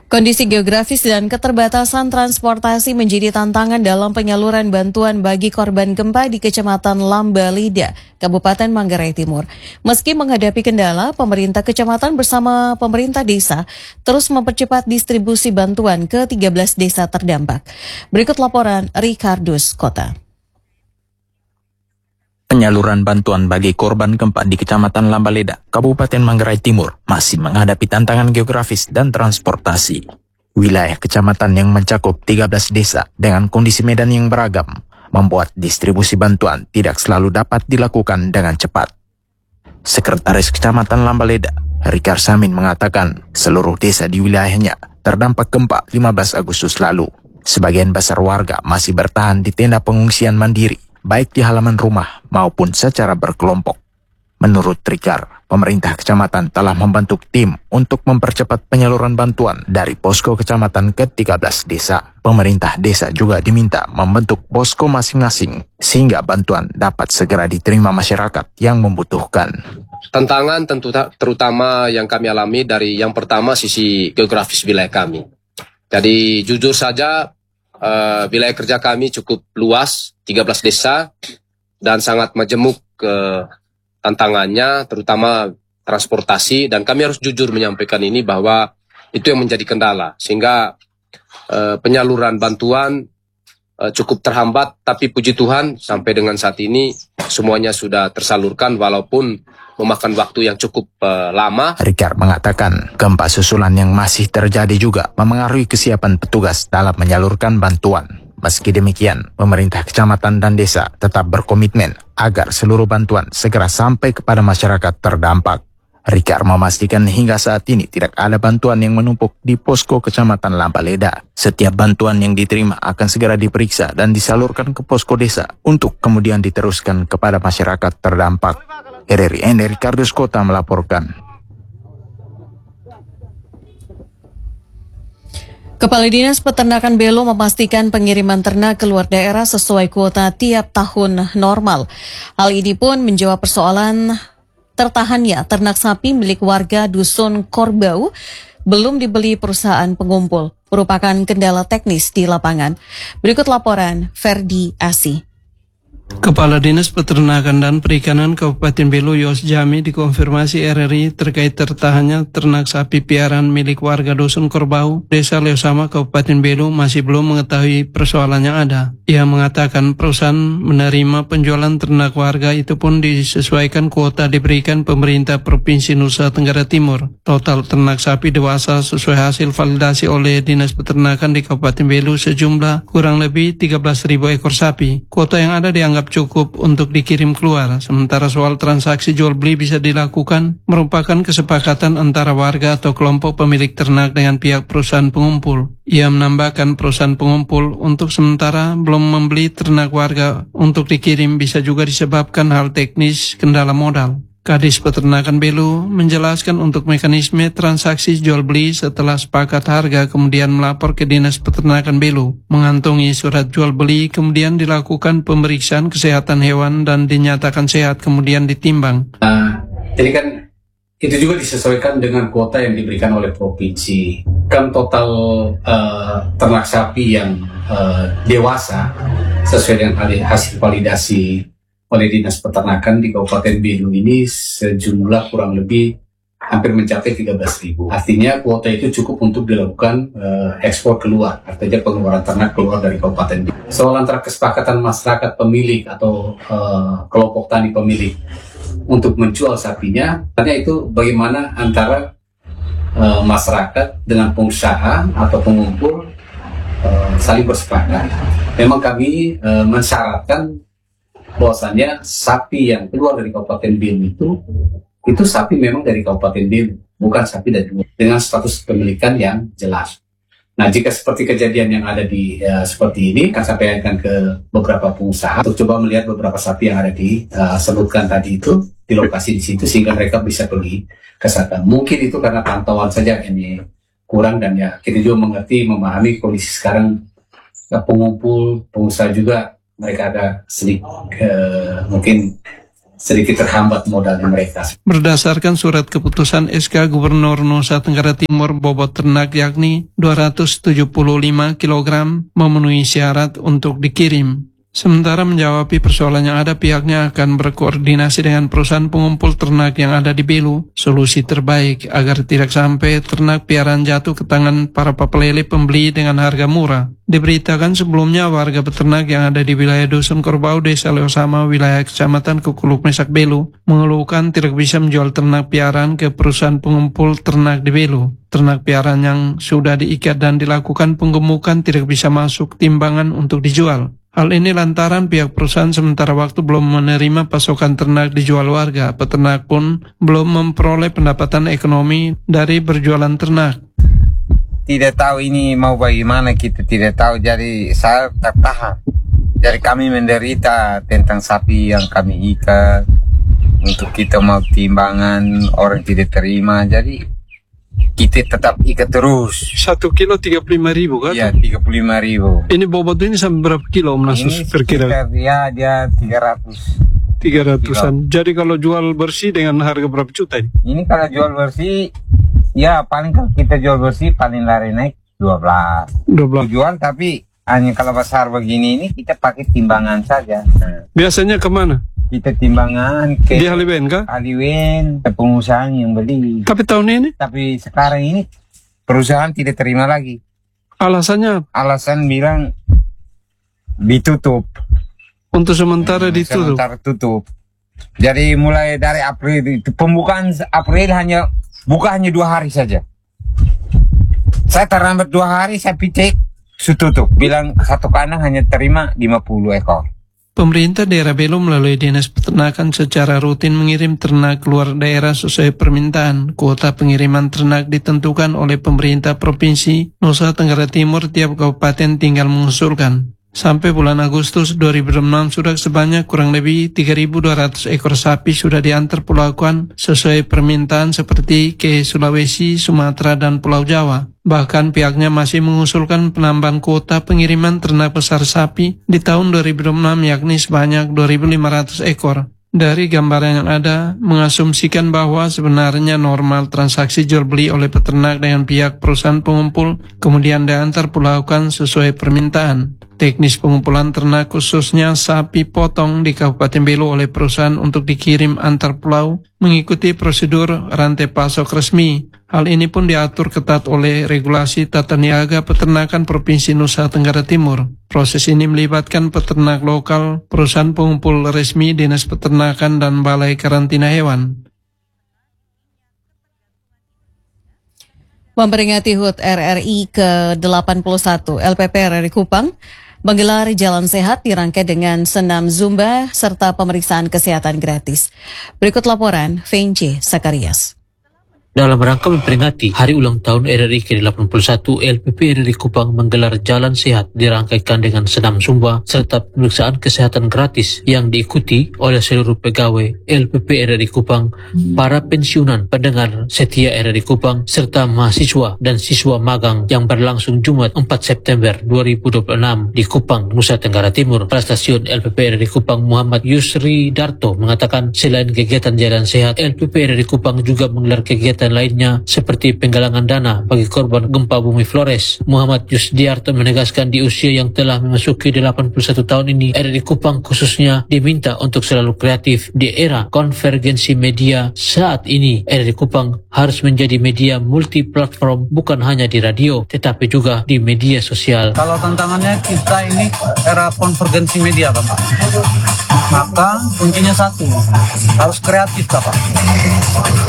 Kondisi geografis dan keterbatasan transportasi menjadi tantangan dalam penyaluran bantuan bagi korban gempa di Kecamatan Lambalida, Kabupaten Manggarai Timur. Meski menghadapi kendala, pemerintah kecamatan bersama pemerintah desa terus mempercepat distribusi bantuan ke 13 desa terdampak. Berikut laporan Ricardus Kota. Penyaluran bantuan bagi korban gempa di Kecamatan Lambalida, Kabupaten Manggarai Timur masih menghadapi tantangan geografis dan transportasi. Wilayah kecamatan yang mencakup 13 desa dengan kondisi medan yang beragam membuat distribusi bantuan tidak selalu dapat dilakukan dengan cepat. Sekretaris Kecamatan Lambalida, Rikar Samin mengatakan seluruh desa di wilayahnya terdampak gempa 15 Agustus lalu. Sebagian besar warga masih bertahan di tenda pengungsian mandiri, baik di halaman rumah maupun secara berkelompok. Menurut Rikar, pemerintah kecamatan telah membentuk tim untuk mempercepat penyaluran bantuan dari posko kecamatan ke 13 desa. Pemerintah desa juga diminta membentuk posko masing-masing sehingga bantuan dapat segera diterima masyarakat yang membutuhkan. Tantangan tentu terutama yang kami alami dari yang pertama sisi geografis wilayah kami. Jadi jujur saja wilayah kerja kami cukup luas, 13 desa, dan sangat majemuk tantangannya, terutama transportasi, dan kami harus jujur menyampaikan ini bahwa itu yang menjadi kendala, sehingga penyaluran bantuan cukup terhambat, tapi puji Tuhan sampai dengan saat ini semuanya sudah tersalurkan walaupun memakan waktu yang cukup lama. Rikar mengatakan gempa susulan yang masih terjadi juga memengaruhi kesiapan petugas dalam menyalurkan bantuan. Meski demikian, pemerintah kecamatan dan desa tetap berkomitmen agar seluruh bantuan segera sampai kepada masyarakat terdampak. Rikar memastikan hingga saat ini tidak ada bantuan yang menumpuk di posko Kecamatan Lambalida. Setiap bantuan yang diterima akan segera diperiksa dan disalurkan ke posko desa untuk kemudian diteruskan kepada masyarakat terdampak. RRI Ricardus Kota melaporkan. Kepala Dinas Peternakan Belu memastikan pengiriman ternak keluar daerah sesuai kuota tiap tahun normal. Hal ini pun menjawab persoalan tertahannya ternak sapi milik warga Dusun Korbau belum dibeli perusahaan pengumpul, merupakan kendala teknis di lapangan. Berikut laporan Ferdi Asi. Kepala Dinas Peternakan dan Perikanan Kabupaten Belu Yos Jami dikonfirmasi RRI terkait tertahannya ternak sapi piaraan milik warga Dusun Korbau, Desa Leosama, Kabupaten Belu masih belum mengetahui persoalan yang ada. Ia mengatakan perusahaan menerima penjualan ternak warga itu pun disesuaikan kuota diberikan pemerintah Provinsi Nusa Tenggara Timur. Total ternak sapi dewasa sesuai hasil validasi oleh Dinas Peternakan di Kabupaten Belu sejumlah kurang lebih 13.000 ekor sapi. Kuota yang ada dianggap cukup untuk dikirim keluar, sementara soal transaksi jual beli bisa dilakukan merupakan kesepakatan antara warga atau kelompok pemilik ternak dengan pihak perusahaan pengumpul. Ia menambahkan perusahaan pengumpul untuk sementara belum membeli ternak warga untuk dikirim bisa juga disebabkan hal teknis kendala modal. Kadis Peternakan Belu menjelaskan untuk mekanisme transaksi jual beli setelah sepakat harga kemudian melapor ke Dinas Peternakan Belu, mengantongi surat jual beli, kemudian dilakukan pemeriksaan kesehatan hewan dan dinyatakan sehat kemudian ditimbang. Jadi kan itu juga disesuaikan dengan kuota yang diberikan oleh provinsi. Kan total ternak sapi yang dewasa sesuai dengan hasil validasi oleh Dinas Peternakan di Kabupaten Belu ini sejumlah kurang lebih hampir mencapai 13.000. Artinya kuota itu cukup untuk dilakukan ekspor keluar, artinya pengeluaran ternak keluar dari Kabupaten Belu. Soal antara kesepakatan masyarakat pemilik atau kelompok tani pemilik untuk menjual sapinya, artinya itu bagaimana antara masyarakat dengan pengusaha atau pengumpul saling bersepakat. Memang kami mensyaratkan bahwasannya sapi yang keluar dari Kabupaten Belu itu sapi memang dari Kabupaten Belu, bukan sapi dari luar, dengan status kepemilikan yang jelas. Nah, jika seperti kejadian yang ada di seperti ini, kan sampaikan ke beberapa pengusaha untuk coba melihat beberapa sapi yang ada di sebutkan tadi itu di lokasi di situ sehingga mereka bisa pergi ke sana. Mungkin itu karena pantauan saja ini kurang, dan ya kita juga mengerti, memahami kondisi sekarang pengumpul, pengusaha juga mereka ada sedikit mungkin sedikit terhambat modalnya mereka. Berdasarkan surat keputusan SK Gubernur Nusa Tenggara Timur, bobot ternak yakni 275 kg memenuhi syarat untuk dikirim. Sementara menjawabi persoalan yang ada, pihaknya akan berkoordinasi dengan perusahaan pengumpul ternak yang ada di Belu, solusi terbaik agar tidak sampai ternak piaraan jatuh ke tangan para papalele pembeli dengan harga murah. Diberitakan sebelumnya warga peternak yang ada di wilayah Dusun Korbau, Desa Leosama, wilayah Kecamatan Kukuluk Mesak Belu, mengeluhkan tidak bisa menjual ternak piaraan ke perusahaan pengumpul ternak di Belu. Ternak piaraan yang sudah diikat dan dilakukan penggemukan tidak bisa masuk timbangan untuk dijual. Hal ini lantaran pihak perusahaan sementara waktu belum menerima pasokan ternak dijual warga. Peternak pun belum memperoleh pendapatan ekonomi dari berjualan ternak. Tidak tahu ini mau bagaimana, kita tidak tahu, jadi saya tertahan. Jadi kami menderita tentang sapi yang kami ikat. Untuk kita mau timbangan, orang tidak terima, jadi kita tetap ikat terus. 1 kilo 35.000 kan? Iya, 35.000. Ini bobot ini sampai berapa kilo Mas Ini perkira? Ya, dia 300. Jadi kalau jual bersih dengan harga berapa juta ini? Ini kalau jual bersih, ya paling kalau kita jual bersih paling lari naik 12. Jual, tapi hanya kalau besar begini ini kita pakai timbangan saja. Biasanya kemana? Kita timbangan ke Di Haliwen kah? Haliwen, ke pengusaha yang beli. Tapi tahun ini? Tapi sekarang ini perusahaan tidak terima lagi. Alasannya? Alasan bilang ditutup. Untuk sementara ditutup? Sementara tutup. Jadi mulai dari April itu, pembukaan April buka hanya 2 hari saja. Saya terlambat 2 hari, saya cek, sudah tutup. Bilang satu kandang hanya terima 50 ekor. Pemerintah daerah Belu melalui Dinas Peternakan secara rutin mengirim ternak keluar daerah sesuai permintaan. Kuota pengiriman ternak ditentukan oleh pemerintah Provinsi Nusa Tenggara Timur, tiap kabupaten tinggal mengusulkan. Sampai bulan Agustus 2006 sudah sebanyak kurang lebih 3.200 ekor sapi sudah diantar Pulau Guam sesuai permintaan seperti ke Sulawesi, Sumatera, dan Pulau Jawa. Bahkan pihaknya masih mengusulkan penambahan kuota pengiriman ternak besar sapi di tahun 2006 yakni sebanyak 2.500 ekor. Dari gambaran yang ada, mengasumsikan bahwa sebenarnya normal transaksi jual beli oleh peternak dengan pihak perusahaan pengumpul kemudian diantar Pulau Guam sesuai permintaan. Teknis pengumpulan ternak khususnya sapi potong di Kabupaten Belu oleh perusahaan untuk dikirim antar pulau mengikuti prosedur rantai pasok resmi. Hal ini pun diatur ketat oleh regulasi tata niaga peternakan Provinsi Nusa Tenggara Timur. Proses ini melibatkan peternak lokal, perusahaan pengumpul resmi, Dinas Peternakan, dan Balai Karantina Hewan. Memperingati HUT RRI ke-81, LPP RRI Kupang menggelar Jalan Sehat dirangkai dengan senam Zumba serta pemeriksaan kesehatan gratis. Berikut laporan Venci Sakarias. Dalam rangka memperingati Hari Ulang Tahun RRI ke-81, LPP RRI Kupang menggelar Jalan Sehat dirangkaikan dengan senam Zumba serta pemeriksaan kesehatan gratis yang diikuti oleh seluruh pegawai LPP RRI Kupang, para pensiunan pendengar setia RRI Kupang, serta mahasiswa dan siswa magang yang berlangsung Jumat 4 September 2026 di Kupang, Nusa Tenggara Timur. Kepala Stasiun LPP RRI Kupang Muhammad Yusri Darto mengatakan selain kegiatan Jalan Sehat, LPP RRI Kupang juga menggelar kegiatan lainnya seperti penggalangan dana bagi korban gempa bumi Flores. Muhammad Yusdiarto menegaskan di usia yang telah memasuki 81 tahun ini, RRI Kupang khususnya diminta untuk selalu kreatif di era konvergensi media saat ini. RRI Kupang harus menjadi media multi platform, bukan hanya di radio tetapi juga di media sosial. Kalau tantangannya kita ini era konvergensi media, Bapak. Maka kuncinya satu, harus kreatif, Bapak.